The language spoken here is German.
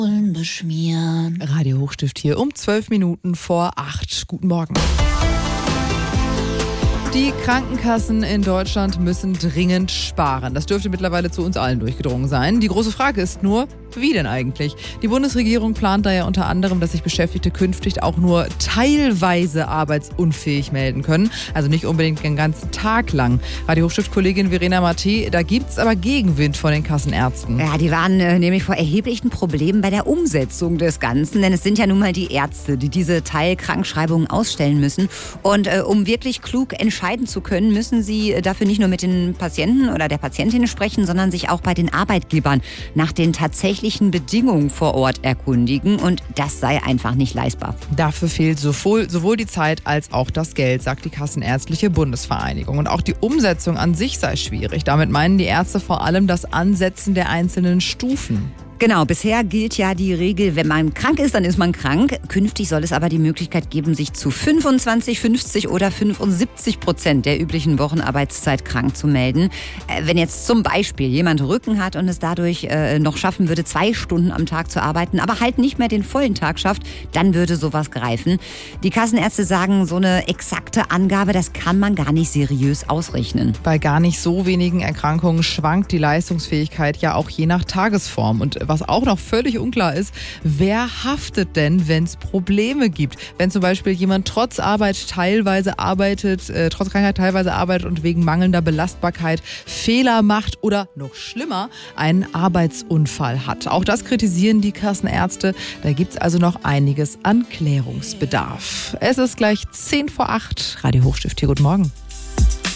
Beschmieren. Radio Hochstift hier um 12 Minuten vor 8. Guten Morgen. Die Krankenkassen in Deutschland müssen dringend sparen. Das dürfte mittlerweile zu uns allen durchgedrungen sein. Die große Frage ist nur, wie denn eigentlich? Die Bundesregierung plant da ja unter anderem, dass sich Beschäftigte künftig auch nur teilweise arbeitsunfähig melden können. Also nicht unbedingt den ganzen Tag lang. Radio Hochstift-Kollegin Verena Maté, da gibt's aber Gegenwind von den Kassenärzten. Ja, die waren nämlich vor erheblichen Problemen bei der Umsetzung des Ganzen. Denn es sind ja nun mal die Ärzte, die diese Teilkrankschreibungen ausstellen müssen. Und um wirklich klug entscheiden zu können, müssen sie dafür nicht nur mit den Patienten oder der Patientin sprechen, sondern sich auch bei den Arbeitgebern nach den tatsächlichen Bedingungen vor Ort erkundigen. Und das sei einfach nicht leistbar. Dafür fehlt sowohl die Zeit als auch das Geld, sagt die Kassenärztliche Bundesvereinigung. Und auch die Umsetzung an sich sei schwierig. Damit meinen die Ärzte vor allem das Ansetzen der einzelnen Stufen. Genau, bisher gilt ja die Regel, wenn man krank ist, dann ist man krank. Künftig soll es aber die Möglichkeit geben, sich zu 25, 50 oder 75% der üblichen Wochenarbeitszeit krank zu melden. Wenn jetzt zum Beispiel jemand Rücken hat und es dadurch noch schaffen würde, 2 Stunden am Tag zu arbeiten, aber halt nicht mehr den vollen Tag schafft, dann würde sowas greifen. Die Kassenärzte sagen, so eine exakte Angabe, das kann man gar nicht seriös ausrechnen. Bei gar nicht so wenigen Erkrankungen schwankt die Leistungsfähigkeit ja auch je nach Tagesform. Und was auch noch völlig unklar ist, wer haftet denn, wenn es Probleme gibt? Wenn zum Beispiel jemand trotz Krankheit teilweise arbeitet und wegen mangelnder Belastbarkeit Fehler macht oder noch schlimmer, einen Arbeitsunfall hat. Auch das kritisieren die Kassenärzte. Da gibt es also noch einiges an Klärungsbedarf. Es ist gleich 7:50. Radio Hochstift hier, guten Morgen.